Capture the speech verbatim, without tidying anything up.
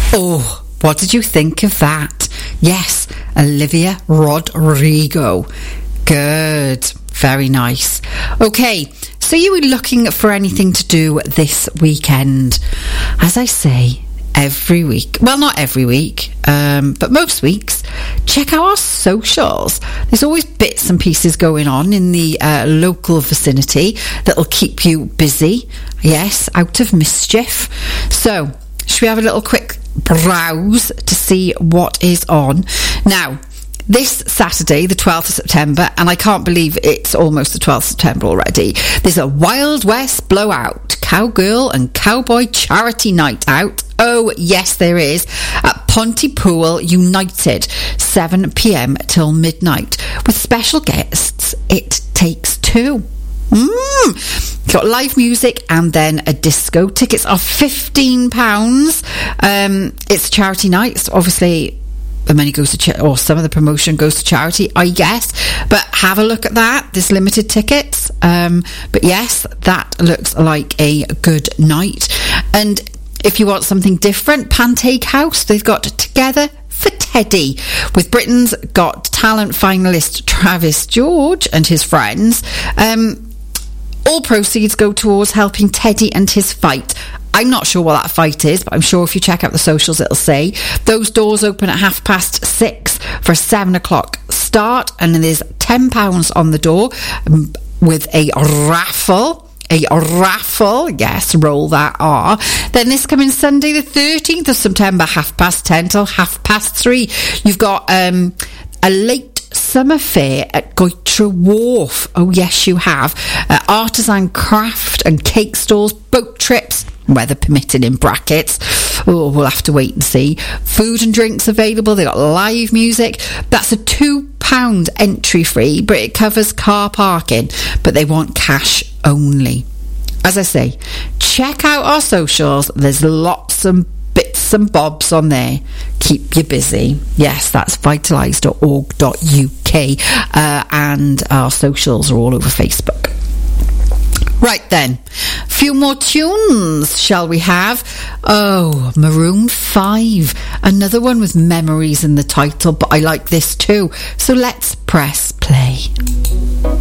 Oh, what did you think of that? Yes, Olivia Rodrigo. Good. Very nice. Okay, so you were looking for anything to do this weekend. As I say, every week, well, not every week, um, but most weeks, check out our socials. There's always bits and pieces going on in the uh, local vicinity that'll keep you busy. Yes, out of mischief. So, should we have a little quick browse to see what is on? Now, this Saturday, the twelfth of September, and I can't believe it's almost the twelfth of September already, there's a Wild West Blowout Cowgirl and Cowboy Charity Night Out. Oh, yes, there is, at Pontypool United, seven p.m. till midnight, with special guests It Takes Two. Mm. Got live music and then a disco. Tickets are fifteen pounds. Um, it's a charity night, so obviously the money goes to cha- or some of the promotion goes to charity, I guess, but have a look at that. There's limited tickets, um, but yes, that looks like a good night. And if you want something different, Pancake House, they've got Together for Teddy with Britain's Got Talent finalist Travis George and his friends. Um, all proceeds go towards helping Teddy and his fight. I'm not sure what that fight is, but I'm sure if you check out the socials, it'll say. Those doors open at half past six for a seven o'clock start, and then there's ten pounds on the door um, with a raffle. A raffle, yes, roll that R. Then this coming Sunday, the thirteenth of September, half past ten till half past three. You've got um, a late summer fair at Goitra Wharf. Oh, yes, you have. Uh, artisan craft and cake stalls, boat trips, weather permitting in brackets. Oh, we'll have to wait and see. Food and drinks available. They've got live music. That's a two pound entry fee, but it covers car parking. But they want cash only. As I say, check out our socials. There's lots of bits and bobs on there. Keep you busy. Yes, that's vitalise dot org dot U K, uh, and our socials are all over Facebook. Right then, a few more tunes shall we have? Oh, Maroon five, another one with memories in the title, but I like this too, so let's press play.